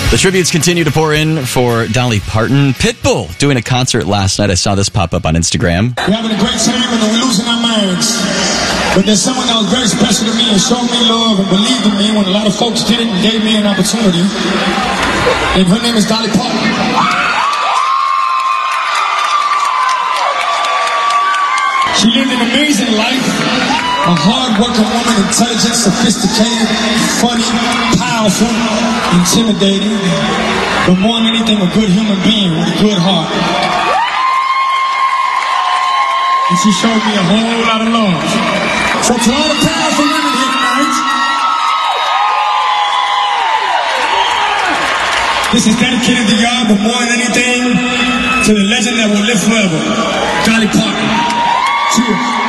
The tributes continue to pour in for Dolly Parton. Pitbull doing a concert last night. I saw this pop up on Instagram. We're having a great time and we're losing our minds. But there's someone that was very special to me and showed me love and believed in me when a lot of folks didn't and gave me an opportunity. And her name is Dolly Parton. She lived an amazing life. A hard-working woman, intelligent, sophisticated, funny, powerful, intimidating, but more than anything, a good human being with a good heart. And she showed me a whole lot of love. So to all the powerful women here tonight, this is dedicated to y'all, but more than anything, to the legend that will live forever, Dolly Parton. Cheers.